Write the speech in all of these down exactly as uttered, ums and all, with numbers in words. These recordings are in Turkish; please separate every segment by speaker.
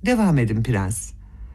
Speaker 1: Devam edin prens.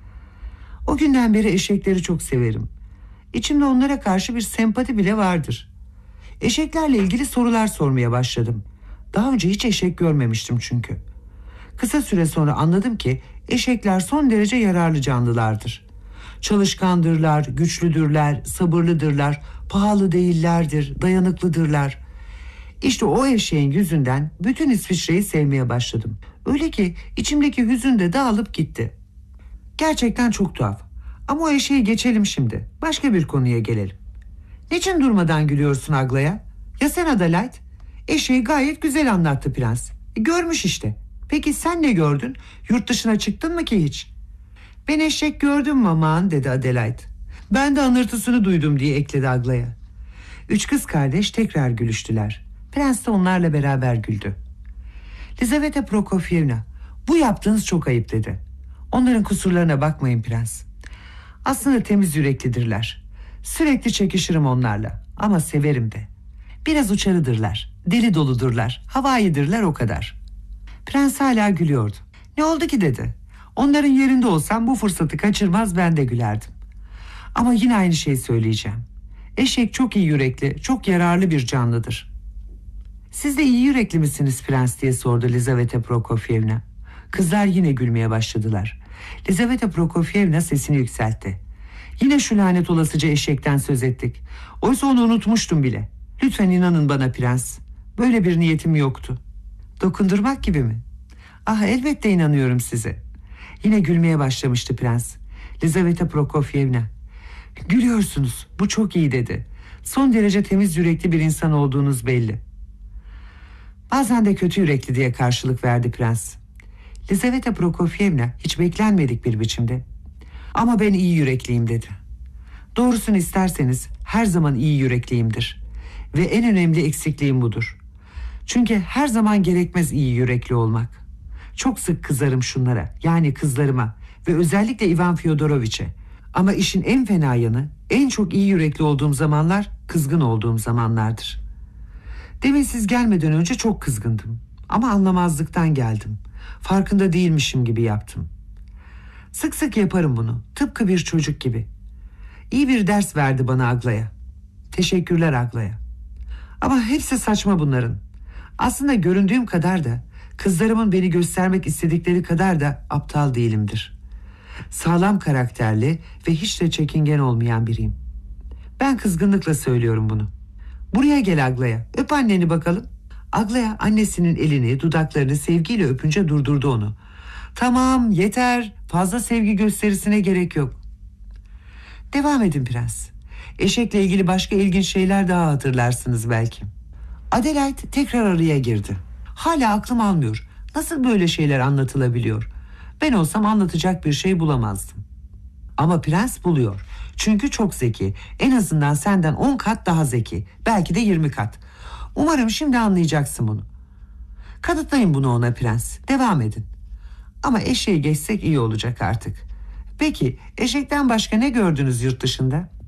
Speaker 1: O günden beri eşekleri çok severim. İçimde onlara karşı bir sempati bile vardır. Eşeklerle ilgili sorular sormaya başladım. Daha önce hiç eşek görmemiştim çünkü. Kısa süre sonra anladım ki eşekler son derece yararlı canlılardır. Çalışkandırlar, güçlüdürler, sabırlıdırlar, pahalı değillerdir, dayanıklıdırlar. İşte o eşeğin yüzünden bütün İsviçre'yi sevmeye başladım. Öyle ki içimdeki hüzün de dağılıp gitti. Gerçekten çok tuhaf. Ama o eşeği geçelim şimdi. Başka bir konuya gelelim. Niçin durmadan gülüyorsun Aglaya? Ya sen Adelaide? Eşeği gayet güzel anlattı prens. E, görmüş işte. Peki sen ne gördün? Yurt dışına çıktın mı ki hiç? Ben eşek gördüm maman dedi Adelaide. Ben de anırtısını duydum diye ekledi Aglaya. Üç kız kardeş tekrar gülüştüler. Prens de onlarla beraber güldü. Lizaveta Prokofyevna, bu yaptığınız çok ayıp dedi. Onların kusurlarına bakmayın prens. Aslında temiz yüreklidirler. Sürekli çekişirim onlarla ama severim de. Biraz uçarıdırlar, deli doludurlar, havaidirler o kadar. Prens hala gülüyordu. Ne oldu ki dedi. Onların yerinde olsam bu fırsatı kaçırmaz, ben de gülerdim. Ama yine aynı şeyi söyleyeceğim. Eşek çok iyi yürekli, çok yararlı bir canlıdır. Siz de iyi yürekli misiniz prens diye sordu Lizaveta Prokofyevna. Kızlar yine gülmeye başladılar. Lizaveta Prokofyevna sesini yükseltti. Yine şu lanet olasıca eşekten söz ettik. Oysa onu unutmuştum bile. Lütfen inanın bana prens. Böyle bir niyetim yoktu. Dokundurmak gibi mi? Ah, elbette inanıyorum size. Yine gülmeye başlamıştı prens. Lizaveta Prokofyevna, gülüyorsunuz, bu çok iyi dedi. Son derece temiz yürekli bir insan olduğunuz belli. Bazen de kötü yürekli diye karşılık verdi prens. Lizaveta Prokofyevna hiç beklenmedik bir biçimde. Ama ben iyi yürekliyim dedi. Doğrusunu isterseniz her zaman iyi yürekliyimdir. Ve en önemli eksikliğim budur. Çünkü her zaman gerekmez iyi yürekli olmak. Çok sık kızarım şunlara, yani kızlarıma ve özellikle Ivan Fyodoroviç'e. Ama işin en fena yanı, en çok iyi yürekli olduğum zamanlar kızgın olduğum zamanlardır. Demin siz gelmeden önce çok kızgındım. Ama anlamazlıktan geldim. Farkında değilmişim gibi yaptım. Sık sık yaparım bunu, tıpkı bir çocuk gibi. İyi bir ders verdi bana Aglaya. Teşekkürler Aglaya. Ama hepsi saçma bunların. Aslında göründüğüm kadar da, kızlarımın beni göstermek istedikleri kadar da aptal değilimdir. Sağlam karakterli ve hiç de çekingen olmayan biriyim. Ben kızgınlıkla söylüyorum bunu. Buraya gel Aglaya, öp anneni bakalım. Aglaya annesinin elini, dudaklarını sevgiyle öpünce durdurdu onu. Tamam, yeter, fazla sevgi gösterisine gerek yok. Devam edin prens. Eşekle ilgili başka ilginç şeyler daha hatırlarsınız belki. Adelaide tekrar araya girdi. Hala aklım almıyor. Nasıl böyle şeyler anlatılabiliyor? Ben olsam anlatacak bir şey bulamazdım. Ama prens buluyor. Çünkü çok zeki. En azından senden on kat daha zeki. Belki de yirmi kat. Umarım şimdi anlayacaksın bunu. Kanıtlayın bunu ona prens. Devam edin. Ama eşeği geçsek iyi olacak artık. Peki eşekten başka ne gördünüz yurt dışında?